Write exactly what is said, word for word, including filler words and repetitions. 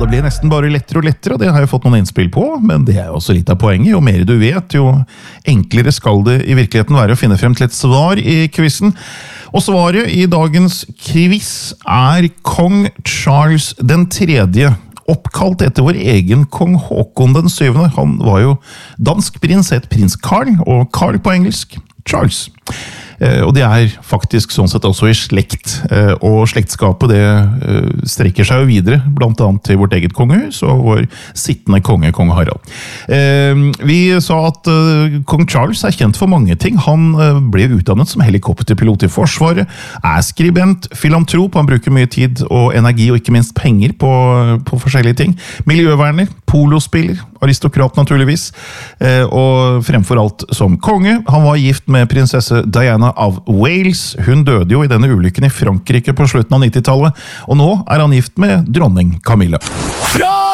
det blir nesten bare lettere og lettere, og det har jeg fått noen innspill på, men det er jo også litt av poenget. Jo mer du vet, jo enklere skal det i virkeligheten være å finne frem til et svar i quizen. Og svaret i dagens quiz er kong Charles den tredje, oppkalt etter vår egen kong Håkon den syvende. Han var jo dansk prins, het prins Carl, og Carl på engelsk, Charles. Og det er faktisk sånn sett også i slekt, og slektskapet det strekker seg jo videre, blant annet til vårt eget kongehus og vår sittende konge, kong Harald. Vi sa at kong Charles er kjent for mange ting. Han ble utdannet som helikopterpilot i forsvaret, er skribent, filantrop, han bruker mye tid og energi og ikke minst penger på, på forskjellige ting. Miljøverner, polospiller, aristokrat naturligvis, og fremfor alt som konge. Han var gift med prinsesse Diana av Wales. Hun døde jo i denne ulykken i Frankrike på slutten av nittitallet, og nå er han gift med dronning Camilla. Fra